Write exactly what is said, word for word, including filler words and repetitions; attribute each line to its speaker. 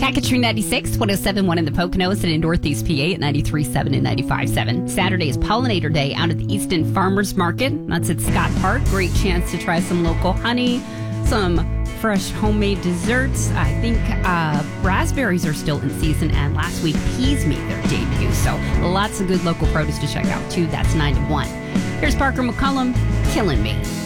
Speaker 1: Country ninety-six, one oh seven point one in the Poconos and in Northeast P A at ninety-three point seven and ninety-five point seven. Saturday is Pollinator Day out at the Easton Farmers Market. That's at Scott Park. Great chance to try some local honey, some fresh homemade desserts. I think uh, raspberries are still in season, and last week peas made their debut. So lots of good local produce to check out, too. That's nine to one. Here's Parker McCollum, Killing Me.